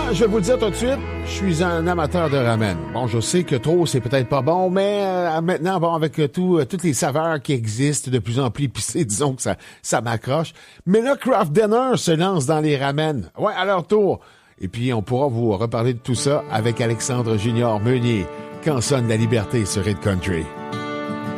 je vais vous le dire tout de suite, je suis un amateur de ramen. Bon, je sais que trop, c'est peut-être pas bon, mais maintenant, bon, avec toutes les saveurs qui existent de plus en plus épicées, disons que ça m'accroche. Mais là, Kraft Dinner se lance dans les ramen. Ouais, à leur tour. Et puis, on pourra vous reparler de tout ça avec Alexandre Junior Meunier quand sonne la liberté sur Hit Country.